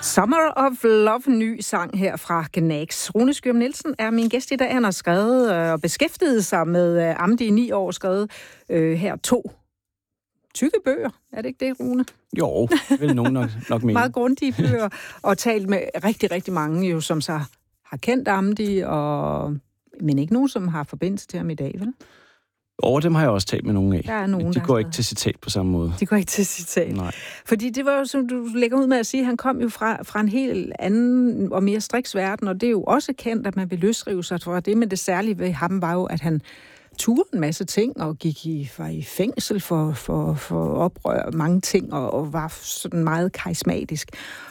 Summer of Love, ny sang her fra Gnags. Rune Skyum Nielsen er min gæst i dag. Han har skrevet og beskæftiget sig med Amdi i 9 år, skrevet her 2 tykke bøger. Er det ikke det, Rune? Jo, vel nogen nok mene. Meget grundige bøger, og talt med rigtig, rigtig mange, jo, som så har kendt Amdi, men ikke nogen, som har forbindelse til ham i dag, vel? Over dem har jeg også talt med nogen af. Der er nogen, de går ikke til citat på samme måde. De går ikke til citat. Nej. Fordi det var jo, som du lægger ud med at sige, han kom jo fra en helt anden og mere striks verden, og det er jo også kendt, at man vil løsrive sig fra det, men det særlige ved ham var jo, at han turde en masse ting og var i fængsel for oprør, mange ting, og var sådan meget karismatisk.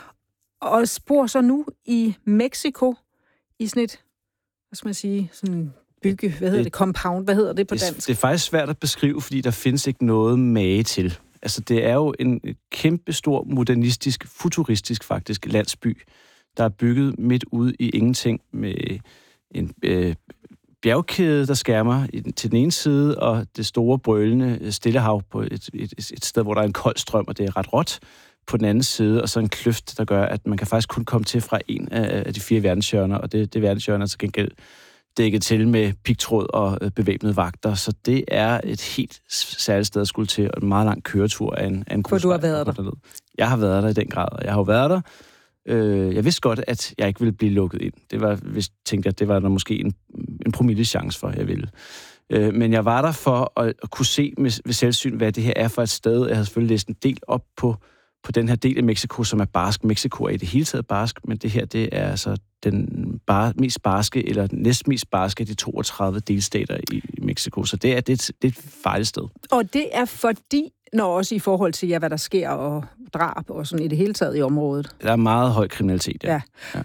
Og bor så nu i Mexico i sådan et, hvad skal man sige, sådan compound, hvad hedder det på dansk? Det er faktisk svært at beskrive, fordi der findes ikke noget mage til. Altså, det er jo en kæmpestor, modernistisk, futuristisk faktisk landsby, der er bygget midt ude i ingenting med en bjergkæde, der skærmer til den ene side, og det store brølende Stillehav på et sted, hvor der er en kold strøm, og det er ret råt på den anden side, og så en kløft, der gør, at man kan faktisk kun komme til fra en af de 4 verdenshjørner, og det verdenshjørne er til gengæld dækket til med pigtråd og bevæbnede vagter, så det er et helt særligt sted at skulle til, og en meget lang køretur af en grusvej. For du har været der? Derned. Jeg har været der i den grad, og jeg har jo været der. Jeg vidste godt, at jeg ikke ville blive lukket ind. Det var, hvis tænkte jeg, det var der måske en promille chance for, at jeg ville. Men jeg var der for at kunne se ved selvsyn, hvad det her er for et sted. Jeg havde selvfølgelig læst en del op på den her del af Mexico, som er barsk. Mexico er i det hele taget barsk, men det her, det er altså den mest barske, eller næstmest barske af de 32 delstater i Mexico. Så det er et farligt sted. Og det er fordi, når også i forhold til, hvad der sker, og drab, og sådan i det hele taget i området. Der er meget høj kriminalitet, ja.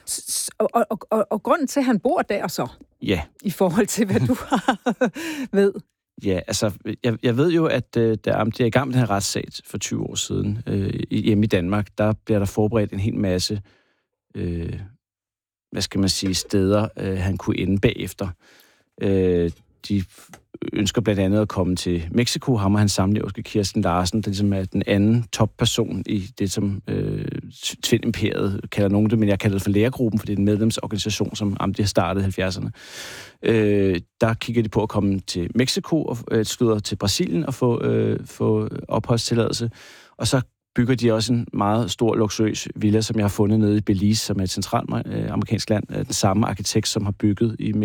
Og grunden til, at han bor der så? Ja. I forhold til, hvad du ved? Ja, altså, jeg ved jo, at da Amdi er i gang med den her retssag for 20 år siden, hjemme i Danmark, der bliver der forberedt en hel masse, hvad skal man sige, steder, han kunne ende bagefter. De ønsker blandt andet at komme til Mexico. Ham og hans samlever, Kirsten Larsen, der ligesom er den anden topperson i det, som Tvind-imperiet kalder nogen det, men jeg kalder det for Lærergruppen, for det er en medlemsorganisation, som Amdi har startet i 70'erne. Der kigger de på at komme til Mexico og slutter til Brasilien og få opholdstilladelse. Og så bygger de også en meget stor, luksuriøs villa, som jeg har fundet nede i Belize, som er et centralt amerikansk land. Den samme arkitekt, som har bygget i